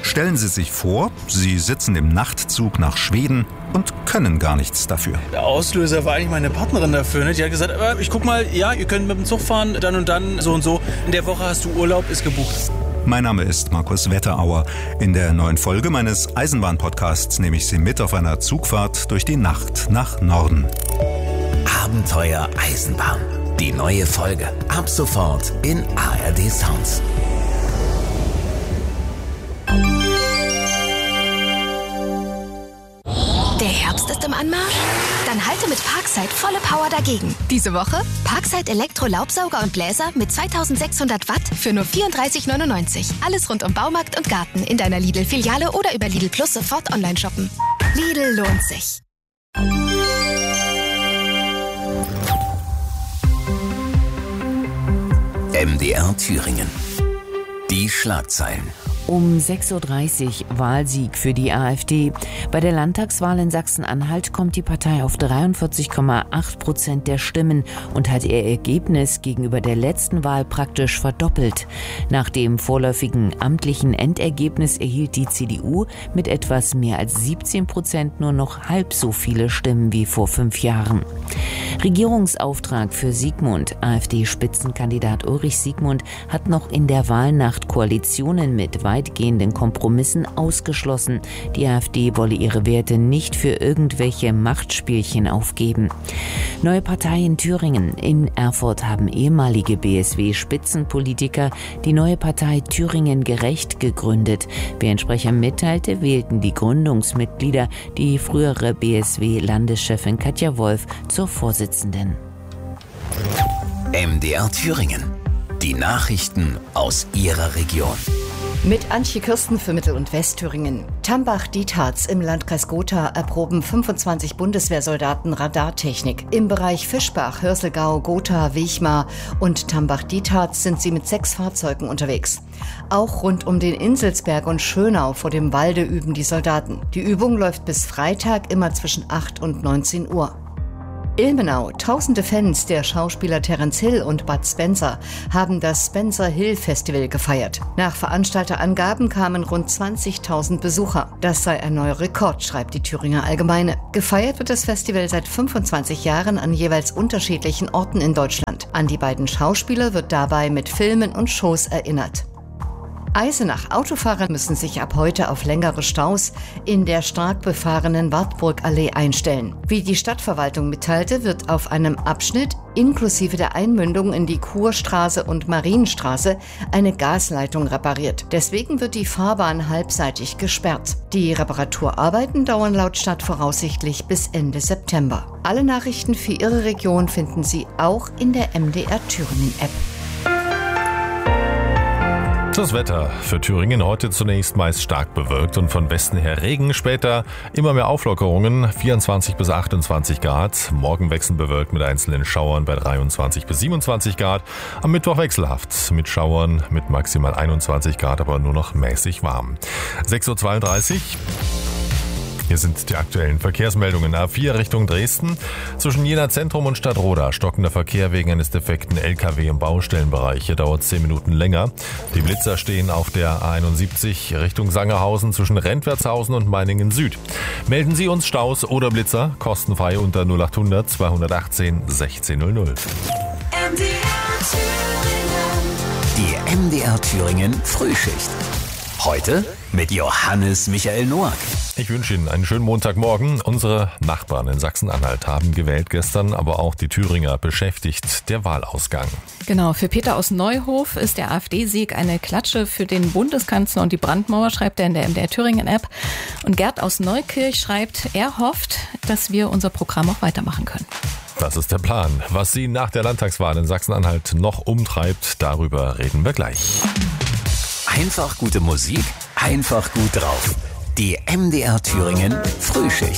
Stellen Sie sich vor, Sie sitzen im Nachtzug nach Schweden und können gar nichts dafür. Der Auslöser war eigentlich meine Partnerin dafür. Ne? Die hat gesagt, ich guck mal, ja, ihr könnt mit dem Zug fahren, dann und dann, so und so. In der Woche hast du Urlaub, ist gebucht. Mein Name ist Markus Wetterauer. In der neuen Folge meines Eisenbahn-Podcasts nehme ich Sie mit auf einer Zugfahrt durch die Nacht nach Norden. Abenteuer Eisenbahn. Die neue Folge. Ab sofort in ARD Sounds. Der Herbst ist im Anmarsch? Dann halte mit Parkside volle Power dagegen. Diese Woche Parkside Elektro-Laubsauger und Bläser mit 2600 Watt für nur 34,99. Alles rund um Baumarkt und Garten in deiner Lidl-Filiale oder über Lidl Plus sofort online shoppen. Lidl lohnt sich. MDR Thüringen. Die Schlagzeilen. Um 6.30 Uhr Wahlsieg für die AfD. Bei der Landtagswahl in Sachsen-Anhalt kommt die Partei auf 43,8% der Stimmen und hat ihr Ergebnis gegenüber der letzten Wahl praktisch verdoppelt. Nach dem vorläufigen amtlichen Endergebnis erhielt die CDU mit etwas mehr als 17% nur noch halb so viele Stimmen wie vor 5 Jahren. Regierungsauftrag für Siegmund. AfD-Spitzenkandidat Ulrich Siegmund hat noch in der Wahlnacht Koalitionen mit weitgehenden Kompromissen ausgeschlossen. Die AfD wolle ihre Werte nicht für irgendwelche Machtspielchen aufgeben. Neue Partei in Thüringen. In Erfurt haben ehemalige BSW-Spitzenpolitiker die neue Partei Thüringen Gerecht gegründet. Wie ein Sprecher mitteilte, wählten die Gründungsmitglieder die frühere BSW-Landeschefin Katja Wolf zur Vorsitzenden. MDR Thüringen. Die Nachrichten aus Ihrer Region. Mit Antje Kirsten für Mittel- und Westthüringen. Tambach-Dietharz im Landkreis Gotha erproben 25 Bundeswehrsoldaten Radartechnik. Im Bereich Fischbach, Hörselgau, Gotha, Wichmar und Tambach-Dietharz sind sie mit 6 Fahrzeugen unterwegs. Auch rund um den Inselsberg und Schönau vor dem Walde üben die Soldaten. Die Übung läuft bis Freitag immer zwischen 8 und 19 Uhr. Ilmenau. Tausende Fans der Schauspieler Terence Hill und Bud Spencer haben das Spencer Hill Festival gefeiert. Nach Veranstalterangaben kamen rund 20.000 Besucher. Das sei ein neuer Rekord, schreibt die Thüringer Allgemeine. Gefeiert wird das Festival seit 25 Jahren an jeweils unterschiedlichen Orten in Deutschland. An die beiden Schauspieler wird dabei mit Filmen und Shows erinnert. Eisenach. Autofahrer müssen sich ab heute auf längere Staus in der stark befahrenen Wartburgallee einstellen. Wie die Stadtverwaltung mitteilte, wird auf einem Abschnitt inklusive der Einmündung in die Kurstraße und Marienstraße eine Gasleitung repariert. Deswegen wird die Fahrbahn halbseitig gesperrt. Die Reparaturarbeiten dauern laut Stadt voraussichtlich bis Ende September. Alle Nachrichten für Ihre Region finden Sie auch in der MDR Thüringen App. Das Wetter für Thüringen heute zunächst meist stark bewölkt und von Westen her Regen, später immer mehr Auflockerungen, 24 bis 28 Grad. Morgen wechselnd bewölkt mit einzelnen Schauern bei 23 bis 27 Grad. Am Mittwoch wechselhaft mit Schauern mit maximal 21 Grad, aber nur noch mäßig warm. 6.32 Uhr. Hier sind die aktuellen Verkehrsmeldungen. A4 Richtung Dresden. Zwischen Jena Zentrum und Stadtroda stockender Verkehr wegen eines defekten LKW im Baustellenbereich. Hier dauert 10 Minuten länger. Die Blitzer stehen auf der A71 Richtung Sangerhausen zwischen Rentwertshausen und Meiningen Süd. Melden Sie uns Staus oder Blitzer kostenfrei unter 0800 218 1600. Die MDR Thüringen Frühschicht. Heute mit Johannes Michael Noack. Ich wünsche Ihnen einen schönen Montagmorgen. Unsere Nachbarn in Sachsen-Anhalt haben gewählt gestern, aber auch die Thüringer beschäftigt der Wahlausgang. Genau, für Peter aus Neuhof ist der AfD-Sieg eine Klatsche für den Bundeskanzler und die Brandmauer, schreibt er in der MDR Thüringen-App. Und Gerd aus Neukirch schreibt, er hofft, dass wir unser Programm auch weitermachen können. Das ist der Plan. Was Sie nach der Landtagswahl in Sachsen-Anhalt noch umtreibt, darüber reden wir gleich. Einfach gute Musik, einfach gut drauf. Die MDR Thüringen Frühschicht.